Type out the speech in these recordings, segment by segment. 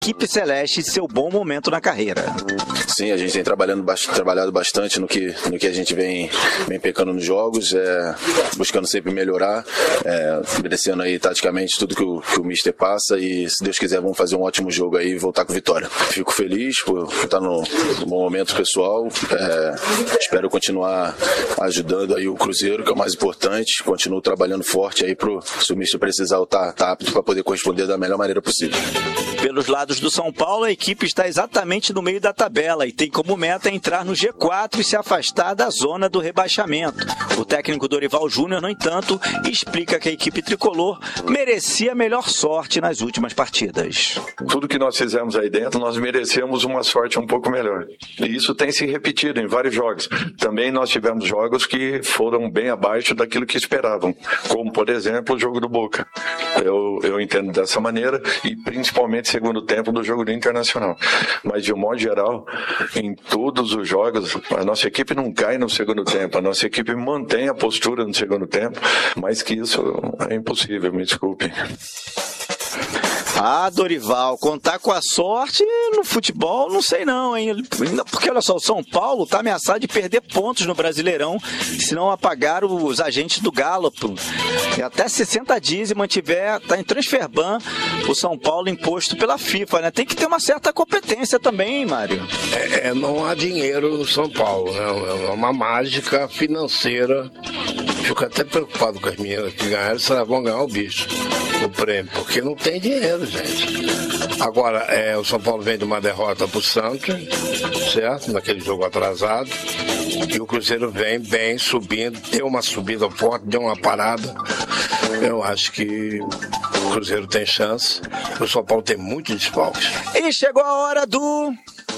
equipe celeste seu bom momento na carreira. Sim, a gente tem trabalhado bastante no que a gente vem pecando nos jogos, buscando sempre melhorar, obedecendo aí taticamente tudo que o Mister passa, e se Deus quiser vamos fazer um ótimo jogo aí e voltar com vitória. Fico feliz por estar no bom momento pessoal, espero continuar ajudando aí o Cruzeiro, que é o mais importante, continuo trabalhando forte aí se o Mister precisar eu tá apto para poder corresponder da melhor maneira possível. Pelos lados do São Paulo, a equipe está exatamente no meio da tabela e tem como meta entrar no G4 e se afastar da zona do rebaixamento. O técnico Dorival Júnior, no entanto, explica que a equipe tricolor merecia melhor sorte nas últimas partidas. Tudo que nós fizemos aí dentro, nós merecemos uma sorte um pouco melhor. E isso tem se repetido em vários jogos. Também nós tivemos jogos que foram bem abaixo daquilo que esperavam, como, por exemplo, o jogo do Boca. Eu entendo dessa maneira, e principalmente segundo tempo do jogo do Internacional. Mas, de um modo geral, em todos os jogos, a nossa equipe não cai no segundo tempo, a nossa equipe mantém a postura no segundo tempo, mas que isso é impossível, me desculpem. Dorival, contar com a sorte no futebol, não sei não, hein? Porque, olha só, o São Paulo está ameaçado de perder pontos no Brasileirão se não apagar os agentes do Galo. E até 60 dias e está em transfer ban o São Paulo imposto pela FIFA, né? Tem que ter uma certa competência também, hein, Mário? Não há dinheiro no São Paulo, né? É uma mágica financeira. Fico até preocupado com as meninas que ganharam, se elas vão ganhar o bicho, o prêmio, porque não tem dinheiro, gente. Agora, o São Paulo vem de uma derrota pro Santos, certo? Naquele jogo atrasado. E o Cruzeiro vem bem, subindo, deu uma subida forte, deu uma parada. Eu acho que o Cruzeiro tem chance. O São Paulo tem muitos desfalques. E chegou a hora do...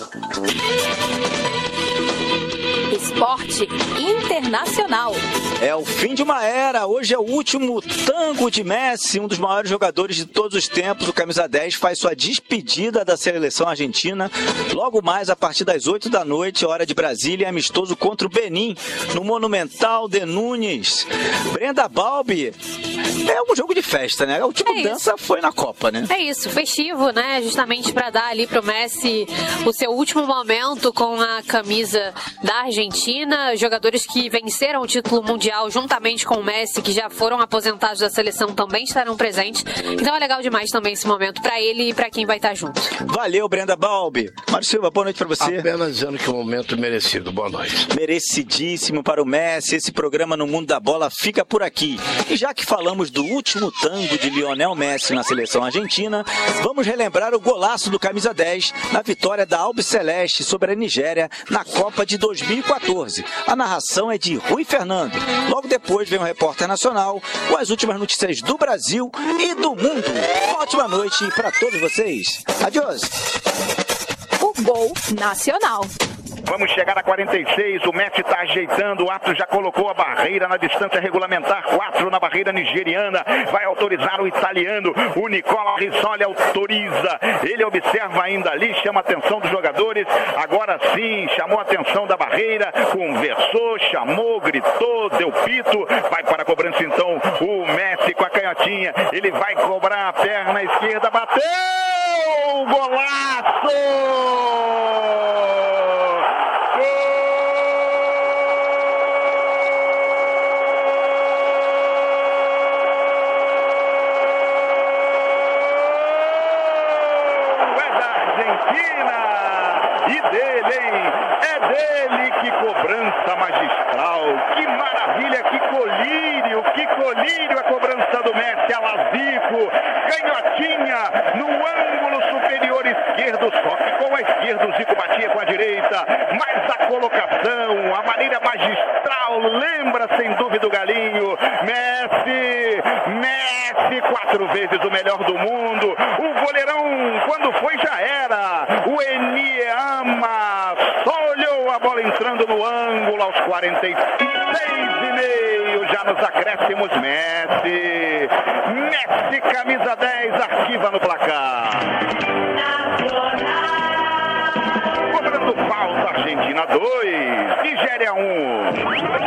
Esporte Internacional. É o fim de uma era. Hoje é o último tango de Messi, um dos maiores jogadores de todos os tempos. O camisa 10 faz sua despedida da seleção argentina. Logo mais, a partir das 8 da noite, hora de Brasília, amistoso contra o Benin, no Monumental de Núñez. Brenda Balbi, é um jogo de festa, né? A última dança foi na Copa, né? É isso, festivo, né? Justamente para dar ali pro Messi o seu último momento com a camisa da Argentina. Jogadores que venceram o título mundial juntamente com o Messi, que já foram aposentados da seleção, também estarão presentes. Então é legal demais também esse momento para ele e para quem vai estar junto. Valeu, Brenda Balbi. Mário Silva, boa noite para você. Apenas dizendo que é um momento merecido. Boa noite. Merecidíssimo para o Messi. Esse programa No Mundo da Bola fica por aqui. E já que falamos do último tango de Lionel Messi na seleção argentina, vamos relembrar o golaço do camisa 10 na vitória da Albiceleste sobre a Nigéria na Copa de 2014. A narração é de Rui Fernando. Logo depois vem o Repórter Nacional com as últimas notícias do Brasil e do mundo. Ótima noite para todos vocês. Adiós. O Gol Nacional. Vamos chegar a 46, o Messi está ajeitando, o árbitro já colocou a barreira na distância regulamentar, 4 na barreira nigeriana, vai autorizar o italiano, o Nicola Rissoli autoriza, ele observa ainda ali, chama a atenção dos jogadores, agora sim, chamou a atenção da barreira, conversou, chamou, gritou, deu pito, vai para a cobrança então o Messi com a canhotinha, ele vai cobrar a perna esquerda, bateu, golaço! Que cobrança magistral, que maravilha, que colírio a cobrança do Messi, Alazico, canhotinha no ângulo superior esquerdo, só que com a esquerda o Zico batia com a direita, mas a colocação, a maneira magistral, lembra sem dúvida o Galinho, Messi, 4 vezes o melhor do mundo, o goleirão, quando foi já era, o Eniama, só olhou a bola entrando no ângulo aos 46,5, já nos acréscimos, Messi, camisa 10, arquiva no placar. Cobrando falta, Argentina 2, Nigéria 1.